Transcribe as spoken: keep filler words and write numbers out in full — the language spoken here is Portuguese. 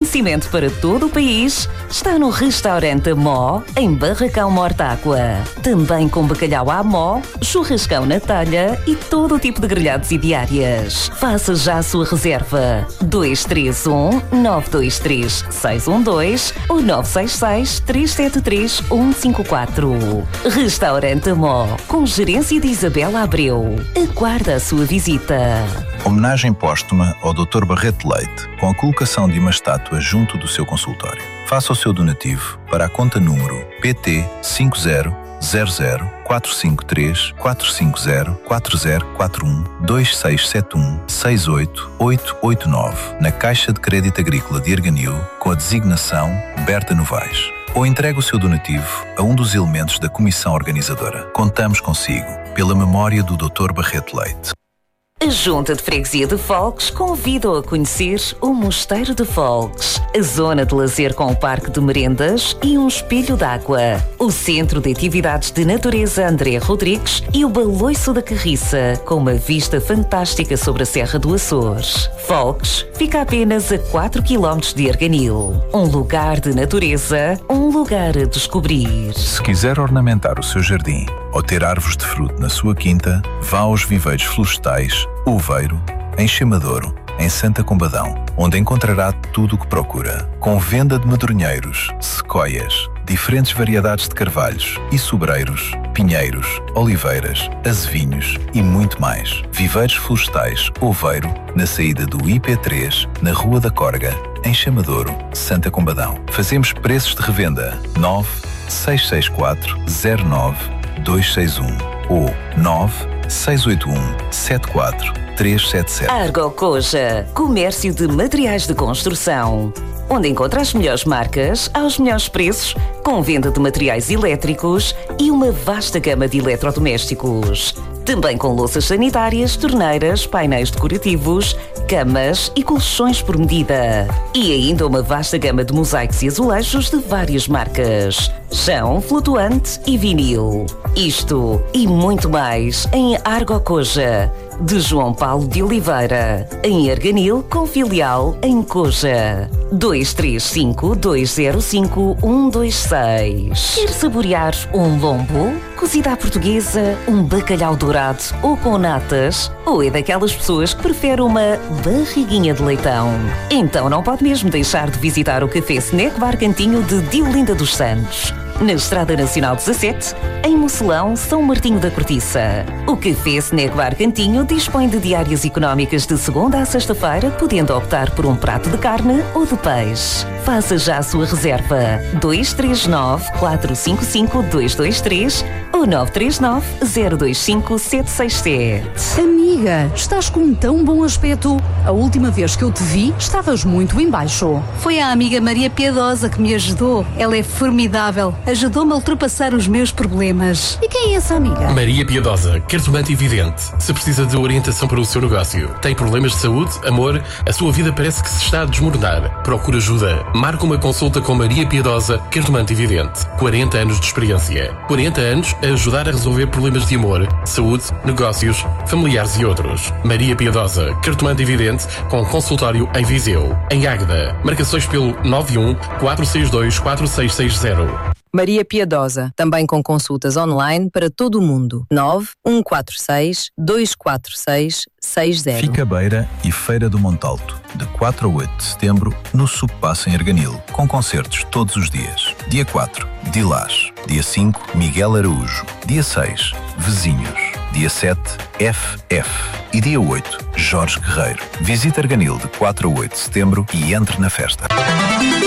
conhecimento para todo o país está no Restaurante Amó, em Barracão Mortágua. Também com bacalhau à mó, churrascão na talha e todo o tipo de grelhados e diárias. Faça já a sua reserva. dois três um, nove dois três, seis um dois ou nove seis seis, três sete três, um cinco quatro. Restaurante Amó, com gerência de Isabela Abreu. Aguarda a sua visita. Homenagem póstuma ao doutor Barreto Leite, com a colocação de uma estátua junto do seu consultório. Faça o seu donativo para a conta número P T cinco zero zero zero quatro cinco três quatro cinco zero quatro zero quatro um dois seis sete um seis oito oito oito nove na Caixa de Crédito Agrícola de Arganil, com a designação Berta Novaes. Ou entregue o seu donativo a um dos elementos da comissão organizadora. Contamos consigo, pela memória do doutor Barreto Leite. A Junta de Freguesia de Folques convida-o a conhecer o Mosteiro de Folques, a zona de lazer com o parque de merendas e um espelho d'água, o Centro de Atividades de Natureza André Rodrigues e o Baloiço da Carriça, com uma vista fantástica sobre a Serra do Açores. Folques fica apenas a quatro quilómetros de Arganil. Um lugar de natureza, um lugar a descobrir. Se quiser ornamentar o seu jardim ou ter árvores de fruto na sua quinta, vá aos viveiros florestais Oveiro, em Chamadouro, em Santa Combadão, onde encontrará tudo o que procura. Com venda de madronheiros, sequoias, diferentes variedades de carvalhos e sobreiros, pinheiros, oliveiras, azevinhos e muito mais. Viveiros florestais Oveiro, na saída do I P três, na Rua da Corga, em Chamadouro, Santa Combadão. Fazemos preços de revenda nove seis seis quatro zero nove dois seis um ou nove seis oito um sete quatro três sete sete. Argocoja, comércio de materiais de construção, onde encontra as melhores marcas aos melhores preços, com venda de materiais elétricos e uma vasta gama de eletrodomésticos. Também com louças sanitárias, torneiras, painéis decorativos, camas e colchões por medida. E ainda uma vasta gama de mosaicos e azulejos de várias marcas. Chão, flutuante e vinil. Isto e muito mais em Argocoja, de João Paulo de Oliveira, em Arganil, com filial em Coja. dois três cinco, dois zero cinco, um dois seis. Quer saborear um lombo, cozida à portuguesa, um bacalhau dourado ou com natas? Ou é daquelas pessoas que prefere uma barriguinha de leitão? Então não pode mesmo deixar de visitar o Café Snack Bar Cantinho de Diolinda dos Santos, na Estrada Nacional dezassete, em Mocelão, São Martinho da Cortiça. O Café Snack Bar Cantinho dispõe de diárias económicas de segunda a sexta-feira, podendo optar por um prato de carne ou de peixe. Faça já a sua reserva dois três nove, quatro cinco cinco, dois dois três ou nove três nove, zero dois cinco, sete seis sete. Amiga, estás com um tão bom aspecto. A última vez que eu te vi, estavas muito em baixo. Foi a amiga Maria Piedosa que me ajudou. Ela é formidável. Ajudou-me a ultrapassar os meus problemas. E quem é essa amiga? Maria Piedosa, cartomante evidente. Se precisa de orientação para o seu negócio, tem problemas de saúde, amor, a sua vida parece que se está a desmoronar. Procura ajuda. Marca uma consulta com Maria Piedosa, cartomante evidente. quarenta anos de experiência. quarenta anos a ajudar a resolver problemas de amor, saúde, negócios, familiares e outros. Maria Piedosa, cartomante evidente, com consultório em Viseu. Em Águeda, marcações pelo nove um, quatro seis dois, quatro seis seis zero. Maria Piedosa, também com consultas online para todo o mundo. nove um quatro seis, dois quatro seis, seis zero. Fica Beira e Feira do Montalto, de quatro a oito de setembro, no Subpasso em Arganil, com concertos todos os dias. Dia quatro, Dilás. Dia cinco, Miguel Araújo. Dia seis, Vizinhos. Dia sete, F F. E dia oito, Jorge Guerreiro. Visite Arganil de quatro a oito de setembro e entre na festa.